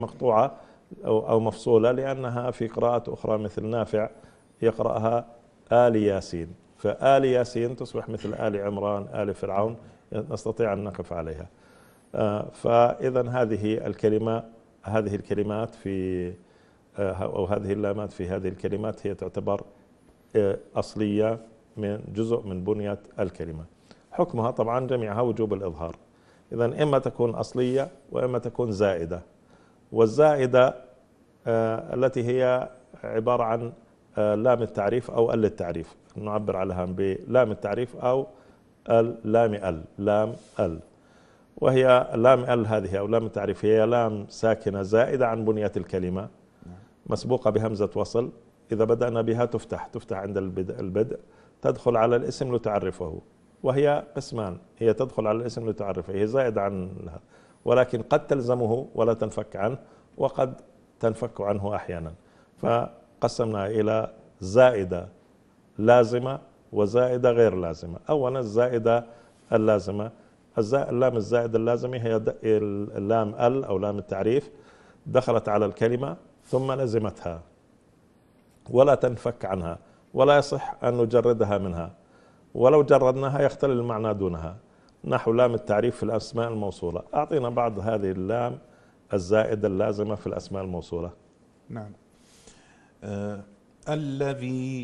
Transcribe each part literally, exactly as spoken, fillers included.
مقطوعة أو أو مفصولة، لأنها في قراءات أخرى مثل نافع يقرأها آل ياسين، فآل ياسين تصبح مثل آل عمران، آل فرعون، نستطيع أن نقف عليها. فإذا هذه الكلمة هذه الكلمات في أو هذه اللامات في هذه الكلمات هي تعتبر أصلية من جزء من بنية الكلمة. حكمها طبعا جميعها وجوب الإظهار. إذا إما تكون أصلية وإما تكون زائدة، والزائدة التي هي عبارة عن لام التعريف أو ال التعريف، نعبر عنها بلام التعريف أو لام ال لام ال وهي لام ال هذه أو لام التعريف هي لام ساكنة زائدة عن بنية الكلمة مسبوقة بهمزة وصل، إذا بدأنا بها تفتح تفتح عند البدء, البدء تدخل على الاسم لتعرفه، وهي قسمان، هي تدخل على الاسم لتعرفه، هي زائدة عنها، ولكن قد تلزمه ولا تنفك عنه، وقد تنفك عنه أحيانا. فقسمنا إلى زائدة لازمة وزائدة غير لازمة. أولا الزائدة اللازمة، اللام الزائدة اللازمة هي اللام ال أو لام التعريف دخلت على الكلمة ثم لزمتها ولا تنفك عنها، ولا يصح أن نجردها منها، ولو جردناها يختل المعنى دونها، نحو لام التعريف في الأسماء الموصولة. أعطينا بعض هذه اللام الزائدة اللازمة في الأسماء الموصولة. نعم. آه الذي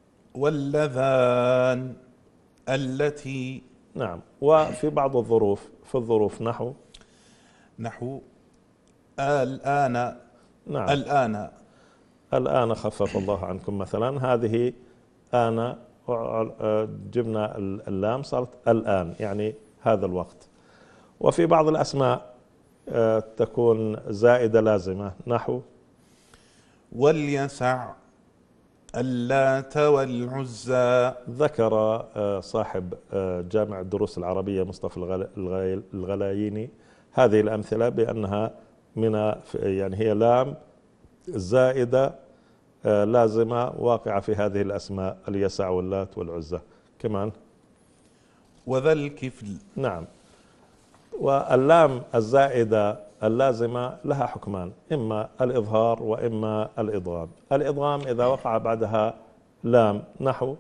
واللذان التي. نعم. وفي بعض الظروف في الظروف نحو نحو الآن. نعم. الآن الآن خفف الله عنكم مثلا، هذه آن جبنا اللام صارت الآن يعني هذا الوقت. وفي بعض الأسماء تكون زائدة لازمة نحو وليسع اللات والعزى. ذكر صاحب جامع الدروس العربية مصطفى الغلاييني هذه الأمثلة بأنها من يعني هي لام زائدة لازمة واقعة في هذه الأسماء اليسع واللات والعزى. كمان وذا الكفل. نعم. واللام الزائدة اللازمة لها حكمان، إما الإظهار وإما الإضغام. الإضغام إذا وقع بعدها لام نحو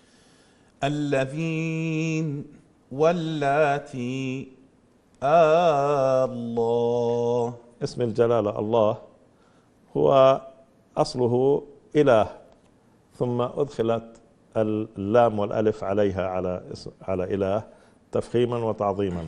الذين واللاتي. آه الله. اسم الجلالة الله هو أصله إله، ثم أدخلت اللام والألف عليها على على إله تفخيما وتعظيما،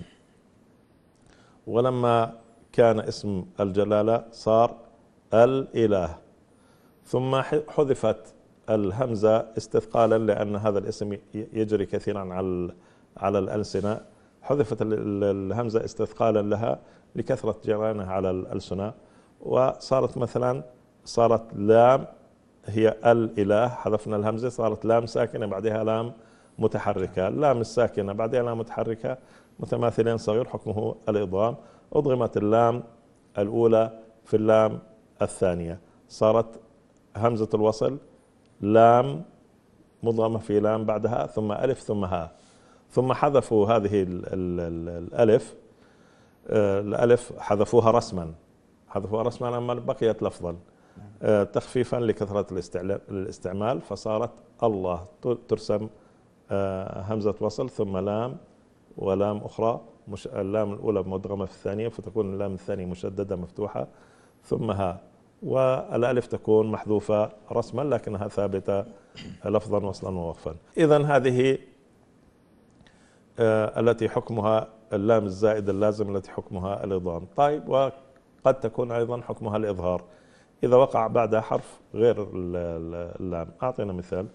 ولما كان اسم الجلالة صار الإله، ثم حذفت الهمزة استثقالا لأن هذا الاسم يجري كثيرا على على الألسنة، حذفت الهمزة استثقالا لها لكثرة جريانها على الألسنة، وصارت مثلا صارت لام هي الإله، حذفنا الهمزة صارت لام ساكنة بعدها لام متحركة، اللام الساكنة بعدها لام متحركة متماثلين صغير حكمه الإضغام. أضغمت اللام الأولى في اللام الثانية صارت همزة الوصل لام مضغمة في لام بعدها ثم ألف ثم هاء، ثم حذفوا هذه ال ال ال الألف الألف حذفوها رسما حذفوها رسما أما بقيت لفظا تخفيفا لكثرة الاستعمال، فصارت الله ترسم همزة وصل ثم لام ولام أخرى، مش اللام الأولى مدغمة في الثانية فتكون اللام الثانية مشددة مفتوحة ثم ها، والألف تكون محذوفة رسما لكنها ثابتة لفظا وصلا ووقفا. إذن هذه التي حكمها اللام الزائد اللازم التي حكمها الإضغام. طيب، وقد تكون أيضا حكمها الإظهار إذا وقع بعدها حرف غير اللام. أعطينا مثال.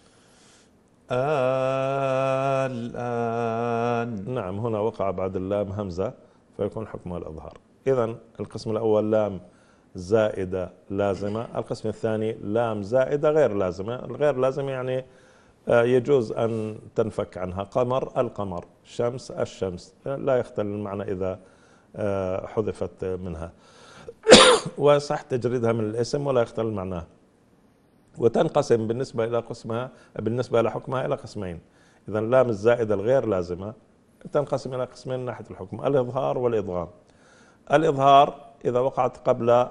الآن. نعم، هنا وقع بعد اللام همزة فيكون حكمها الإظهار. إذن القسم الأول لام زائدة لازمة، القسم الثاني لام زائدة غير لازمة. الغير لازمة يعني يجوز أن تنفك عنها، قمر القمر، شمس الشمس، لا يختل المعنى إذا حذفت منها وصح تجريدها من الاسم ولا يختل معناه. وتنقسم بالنسبة إلى قسمها بالنسبة إلى حكمها إلى قسمين. إذا اللام الزائدة الغير لازمة تنقسم إلى قسمين من ناحية الحكم، الإظهار والإضغام. الإظهار إذا وقعت قبل